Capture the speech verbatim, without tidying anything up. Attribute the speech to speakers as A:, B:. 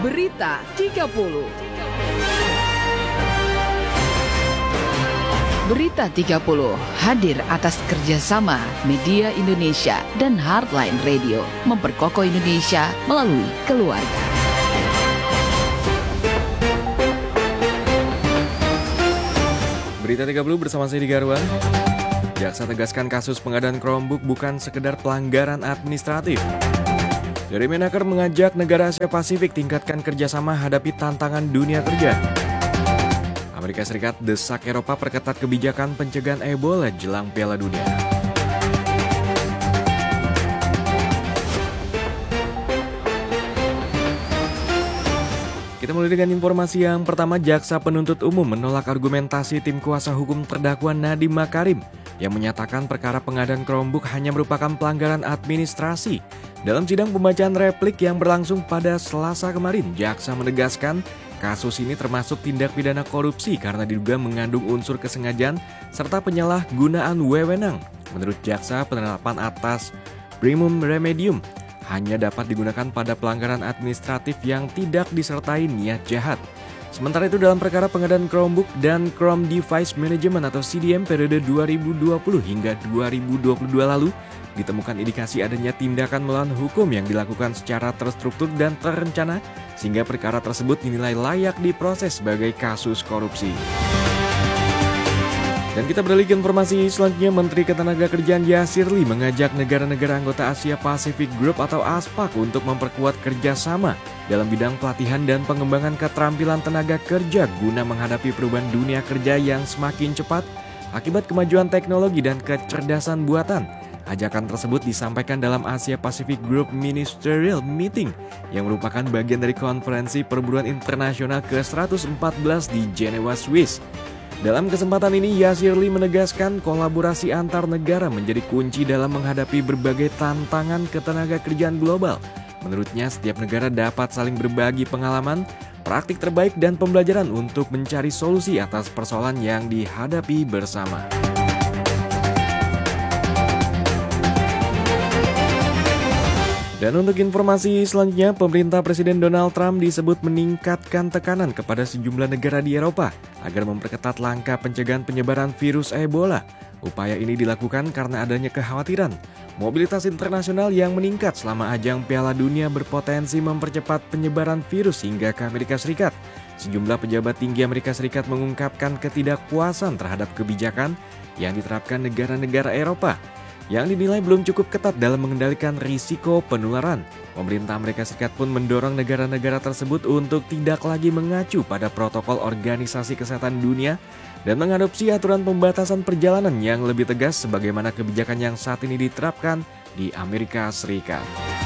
A: Berita tiga puluh. Berita tiga puluh hadir atas kerjasama Media Indonesia dan Heartline Radio memperkokoh Indonesia melalui keluarga.
B: Berita tiga puluh bersama saya Di Garwan. Jaksa tegaskan kasus pengadaan Chromebook bukan sekedar pelanggaran administratif. Dari Menaker mengajak negara Asia Pasifik tingkatkan kerjasama hadapi tantangan dunia kerja. Amerika Serikat desak Eropa perketat kebijakan pencegahan Ebola jelang Piala Dunia. Kita mulai dengan informasi yang pertama. Jaksa penuntut umum menolak argumentasi tim kuasa hukum terdakwa Nadiem Makarim yang menyatakan perkara pengadaan Chromebook hanya merupakan pelanggaran administrasi. Dalam sidang pembacaan replik yang berlangsung pada Selasa kemarin, jaksa menegaskan kasus ini termasuk tindak pidana korupsi karena diduga mengandung unsur kesengajaan serta penyalahgunaan wewenang. Menurut jaksa, penerapan atas primum remedium hanya dapat digunakan pada pelanggaran administratif yang tidak disertai niat jahat. Sementara itu dalam perkara pengadaan Chromebook dan Chrome Device Management atau C D M periode dua ribu dua puluh hingga dua ribu dua puluh dua lalu, ditemukan indikasi adanya tindakan melawan hukum yang dilakukan secara terstruktur dan terencana sehingga perkara tersebut dinilai layak diproses sebagai kasus korupsi. Dan kita beralih ke informasi selanjutnya. Menteri Ketenagakerjaan Yasir Lee mengajak negara-negara anggota Asia Pacific Group atau ASPAC untuk memperkuat kerjasama dalam bidang pelatihan dan pengembangan keterampilan tenaga kerja guna menghadapi perubahan dunia kerja yang semakin cepat akibat kemajuan teknologi dan kecerdasan buatan. Ajakan tersebut disampaikan dalam Asia Pacific Group Ministerial Meeting yang merupakan bagian dari konferensi perburuan internasional ke seratus empat belas di Jenewa, Swiss. Dalam kesempatan ini, Yasir Lee menegaskan kolaborasi antar negara menjadi kunci dalam menghadapi berbagai tantangan ketenagakerjaan global. Menurutnya, setiap negara dapat saling berbagi pengalaman, praktik terbaik, dan pembelajaran untuk mencari solusi atas persoalan yang dihadapi bersama. Dan untuk informasi selanjutnya, pemerintah Presiden Donald Trump disebut meningkatkan tekanan kepada sejumlah negara di Eropa agar memperketat langkah pencegahan penyebaran virus Ebola. Upaya ini dilakukan karena adanya kekhawatiran mobilitas internasional yang meningkat selama ajang Piala Dunia berpotensi mempercepat penyebaran virus hingga ke Amerika Serikat. Sejumlah pejabat tinggi Amerika Serikat mengungkapkan ketidakpuasan terhadap kebijakan yang diterapkan negara-negara Eropa yang dinilai belum cukup ketat dalam mengendalikan risiko penularan. Pemerintah Amerika Serikat pun mendorong negara-negara tersebut untuk tidak lagi mengacu pada protokol Organisasi Kesehatan Dunia dan mengadopsi aturan pembatasan perjalanan yang lebih tegas sebagaimana kebijakan yang saat ini diterapkan di Amerika Serikat.